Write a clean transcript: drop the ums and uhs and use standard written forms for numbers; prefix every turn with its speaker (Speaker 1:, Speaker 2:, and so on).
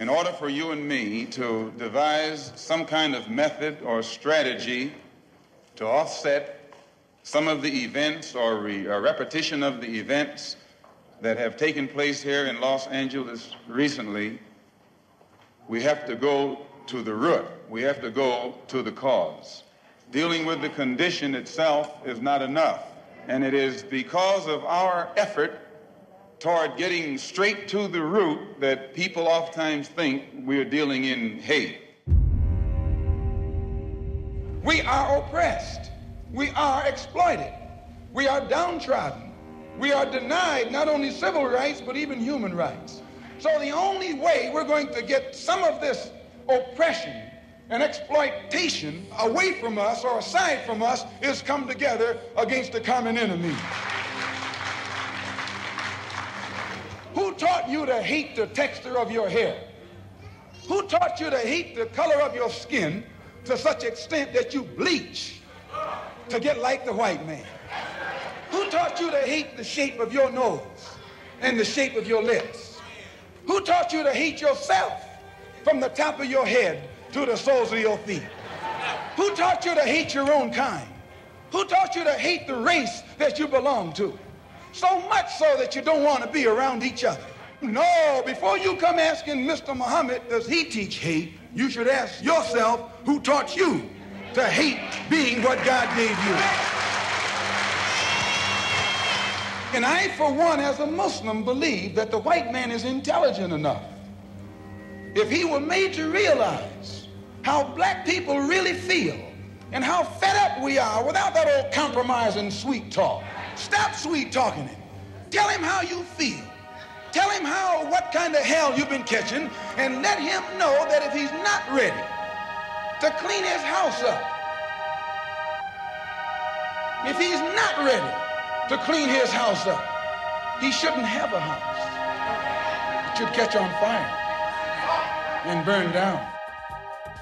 Speaker 1: in order for you and me to devise some kind of method or strategy to offset some of the events or repetition of the events that have taken place here in Los Angeles recently, we have to go to the root. We have to go to the cause. Dealing with the condition itself is not enough. And it is because of our effort toward getting straight to the root that people oftentimes think we are dealing in hate.
Speaker 2: We are oppressed. We are exploited. We are downtrodden. We are denied not only civil rights, but even human rights. So the only way we're going to get some of this oppression and exploitation away from us or aside from us is come together against the common enemy. Who taught you to hate the texture of your hair? Who taught you to hate the color of your skin to such extent that you bleach to get like the white man? Who taught you to hate the shape of your nose and the shape of your lips? Who taught you to hate yourself from the top of your head to the soles of your feet? Who taught you to hate your own kind? Who taught you to hate the race that you belong to? So much so that you don't want to be around each other. No, before you come asking Mr. Muhammad, does he teach hate, you should ask yourself, who taught you to hate being what God gave you? And I, for one, as a Muslim, believe that the white man is intelligent enough. If he were made to realize how black people really feel and how fed up we are without that old compromise and sweet talk. Stop sweet talking him. Tell him how you feel. Tell him what kind of hell you've been catching, and let him know that if he's not ready to clean his house up, if he's not ready to clean his house up, he shouldn't have a house. It should catch on fire and burn down.